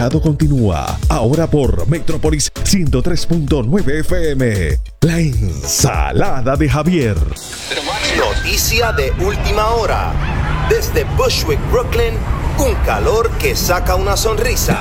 mercado continúa. Ahora por Metrópolis 103.9 FM. La ensalada de Javier. Noticia de última hora. Desde Bushwick, Brooklyn, un calor que saca una sonrisa.